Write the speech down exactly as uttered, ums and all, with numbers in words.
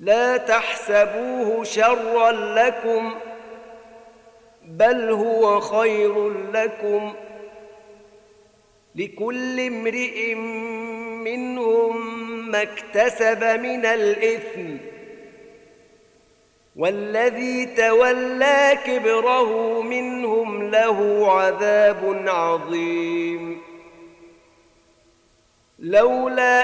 لا تحسبوه شرا لكم بل هو خير لكم لكل امرئ منهم ما اكتسب من الإثم والذي تولى كبره منهم له عذاب عظيم. لولا